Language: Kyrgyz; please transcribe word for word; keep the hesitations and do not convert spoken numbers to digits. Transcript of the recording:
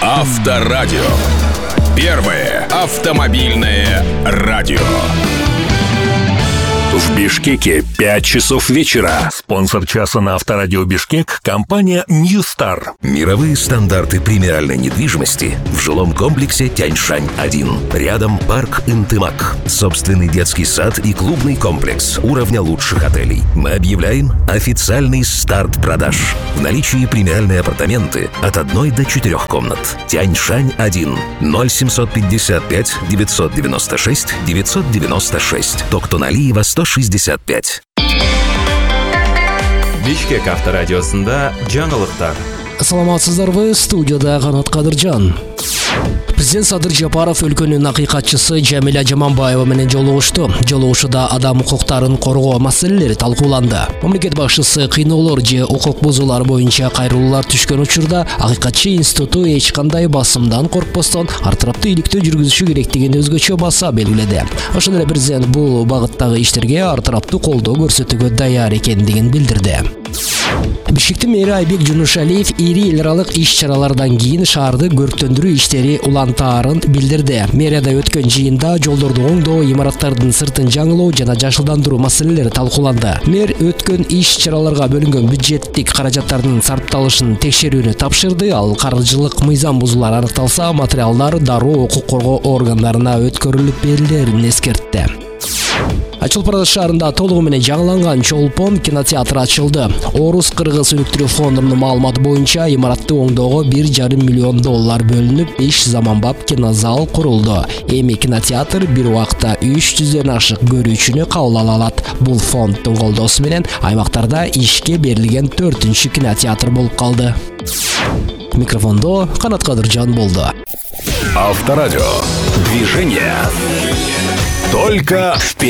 Авторадио. Первое автомобильное радио. В Бишкеке пять часов вечера. Спонсор часа на Авторадио Бишкек – компания New Star. Мировые стандарты премиальной недвижимости в жилом комплексе Тяньшань один. Рядом парк Интымак. Собственный детский сад и клубный комплекс уровня лучших отелей. Мы объявляем официальный старт продаж. В наличии премиальные апартаменты от одной до четырех комнат. Тяньшань один. ноль семьсот пятьдесят пять девятьсот девяносто шесть девятьсот девяносто шесть. Токтоналиева сто шестьдесят пять. Бишкек авторадиосында жаңылыктар. Саламатсыздарбы, студияда Канат Кадыржан. Президент Садыр Жапаров өлкөнүн акыйкатчысы Жамиля Жаманбаева менен жолугушту. Жолугушуда адам укуктарын коргоо маселелери талкууланды. Мамлекет башчысы кыйноолор же укук бузуулар боюнча кайрылуулар түшкөн учурда акыйкатчы институту эч кандай басымдан коркпостон ар тараптуу иликтөө жүргүзүшү керектигин өзгөчө баса белгиледи. Ошондой эле президент бул багыттагы иштерге ар тараптуу колдоо көрсөтүүгө даяр экендигин билдирди. Бишкектин мэри Айбек Жунушалиев ири эл аралык иш-чаралардан кийин шаарды көрктөндүрүү иштери улантаарын билдирди. Мэрияда өткөн жыйында жолдорду оңдоо, имараттардын сыртын жаңылоо жана жашылдандыруу маселелери талкууланды. Мэр өткөн иш-чараларга бөлүнгөн бюджеттик каражаттардын сарпталышын текшерүүнү тапшырды. Ал каржылык мыйзам бузуулар аныкталса, материалдар дароо укук коргоо органдарына өткөрүлүп берилерин эскертти. Ачылпарат шаарында толугу менен жаңыланган Чолпон кинотеатры ачылды. Орус-кыргыз өнүктүрүү фондунун маалыматы боюнча имаратты оңдоого бир жарым миллион доллар бөлүнүп, беш заманбап кинозал курулду. Эми кинотеатр бир убакта үч жүздөн ашык көрүүчүнү кабыл ала алат. Бул фонддун колдоосу менен аймактарда ишке берилген төртүнчү кинотеатр болуп калды. Микрофондо Канат Кадыржан болду. Авторадио. Движение. Только вперед.